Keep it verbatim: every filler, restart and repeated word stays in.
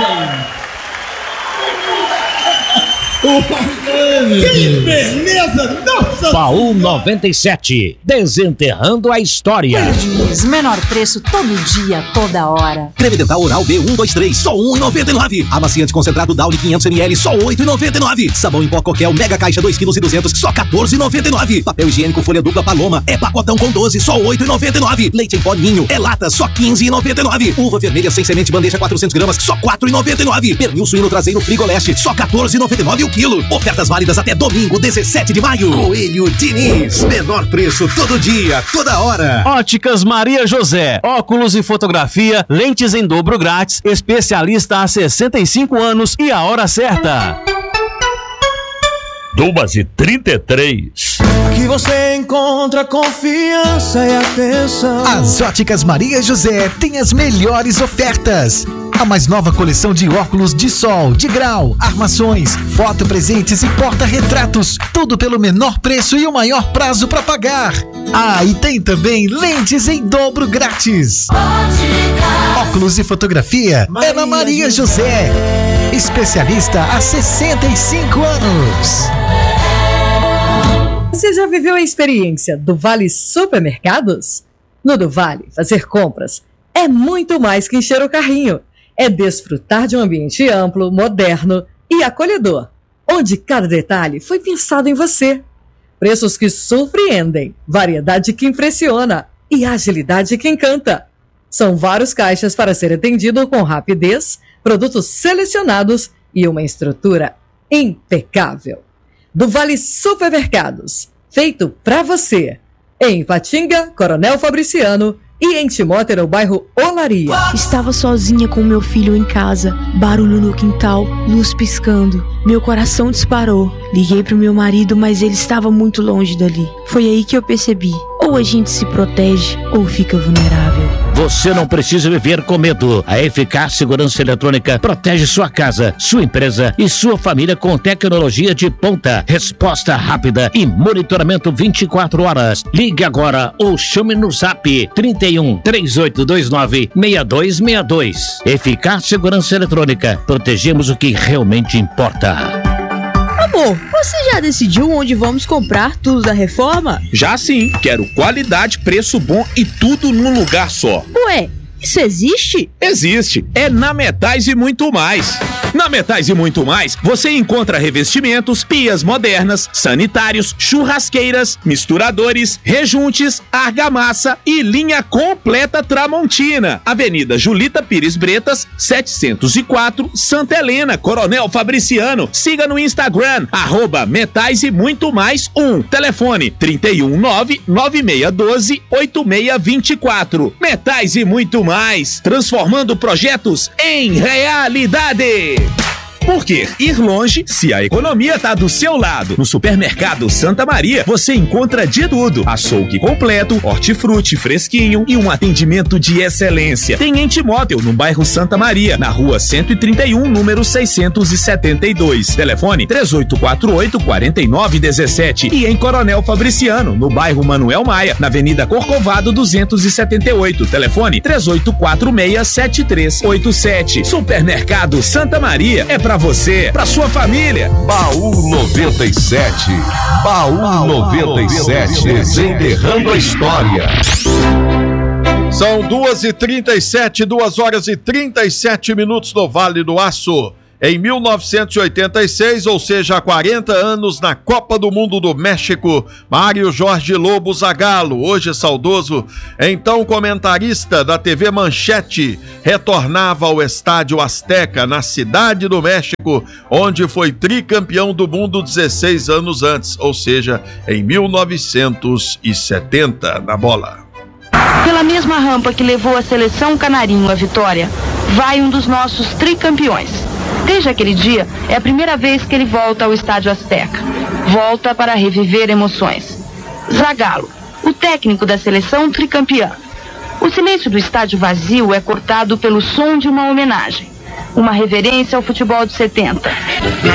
Que beleza! Nossa! Baú noventa e sete, desenterrando a história. Verdes, menor preço todo dia, toda hora. Creme dental oral B um dois três, só um real e noventa e nove centavos. Amaciante concentrado Downy quinhentos mililitros, só oito reais e noventa e nove centavos. Sabão em pó Coquel, mega caixa dois quilos e duzentos, só quatorze reais e noventa e nove centavos. Papel higiênico folha dupla Paloma, é pacotão com doze, só oito reais e noventa e nove centavos. Leite em pó Ninho, é lata, só quinze reais e noventa e nove centavos. Uva vermelha sem semente bandeja quatrocentos gramas, só quatro reais e noventa e nove centavos. Pernil suíno traseiro Frigoleste, só quatorze reais e noventa e nove centavos o quilo. Ofertas válidas até domingo, dezessete de maio. Coelho Diniz, menor preço todo dia, toda hora. Óticas Maria José, óculos e fotografia, lentes em dobro grátis, especialista há sessenta e cinco anos e a hora certa. duas e trinta e três. Aqui você encontra confiança e atenção. As Óticas Maria José tem as melhores ofertas. A mais nova coleção de óculos de sol, de grau, armações, fotopresentes e porta-retratos. Tudo pelo menor preço e o maior prazo para pagar. Ah, e tem também lentes em dobro grátis. Ótica. Óculos e fotografia Maria é na Maria José. Especialista há sessenta e cinco anos. Você já viveu a experiência do Vale Supermercados? No do Vale, fazer compras é muito mais que encher o carrinho. É desfrutar de um ambiente amplo, moderno e acolhedor, onde cada detalhe foi pensado em você. Preços que surpreendem, variedade que impressiona e agilidade que encanta. São vários caixas para ser atendido com rapidez, produtos selecionados e uma estrutura impecável. Do Vale Supermercados, feito para você. Em Ipatinga, Coronel Fabriciano, e em Timóteo, no bairro Olaria. Estava sozinha com meu filho em casa, barulho no quintal, luz piscando. Meu coração disparou. Liguei pro meu marido, mas ele estava muito longe dali. Foi aí que eu percebi, ou a gente se protege, ou fica vulnerável. Você não precisa viver com medo. A Eficaz Segurança Eletrônica protege sua casa, sua empresa e sua família com tecnologia de ponta, resposta rápida e monitoramento vinte e quatro horas. Ligue agora ou chame no Zap trinta e um, três oito dois nove, seis dois seis dois. Eficaz Segurança Eletrônica. Protegemos o que realmente importa. Amor, você já decidiu onde vamos comprar tudo da reforma? Já sim, quero qualidade, preço bom e tudo num lugar só. Ué, isso existe? Existe, é na Metais e Muito Mais. Na Metais e Muito Mais, você encontra revestimentos, pias modernas, sanitários, churrasqueiras, misturadores, rejuntes, argamassa e linha completa Tramontina. Avenida Julita Pires Bretas, setecentos e quatro, Santa Helena, Coronel Fabriciano. Siga no Instagram, arroba Metais e Muito Mais um. Telefone trinta e um, nove nove seis um dois, oito seis dois quatro. Metais e Muito Mais, transformando projetos em realidade. Por que ir longe se a economia tá do seu lado? No Supermercado Santa Maria, você encontra de tudo. Açougue completo, hortifruti fresquinho e um atendimento de excelência. Tem em Timóteo, no bairro Santa Maria, na rua cento e trinta e um, número seiscentos e setenta e dois. Telefone três oito quatro oito, quatro nove um sete. E em Coronel Fabriciano, no bairro Manuel Maia, na Avenida Corcovado duzentos e setenta e oito. Telefone três oito quatro seis, sete três oito sete. Supermercado Santa Maria é pra você, pra sua família. Baú noventa e sete. Baú, Baú noventa e sete. Desenterrando a história. São duas e trinta e sete, duas horas e trinta e sete minutos no Vale do Aço. Em mil novecentos e oitenta e seis, ou seja, há quarenta anos, na Copa do Mundo do México, Mário Jorge Lobo Zagallo, hoje saudoso, então comentarista da T V Manchete, retornava ao Estádio Azteca, na Cidade do México, onde foi tricampeão do mundo dezesseis anos antes, ou seja, em mil novecentos e setenta, na bola. Pela mesma rampa que levou a seleção canarinho à vitória, vai um dos nossos tricampeões. Desde aquele dia, é a primeira vez que ele volta ao Estádio Azteca. Volta para reviver emoções. Zagallo, o técnico da seleção tricampeã. O silêncio do estádio vazio é cortado pelo som de uma homenagem. Uma reverência ao futebol de setenta.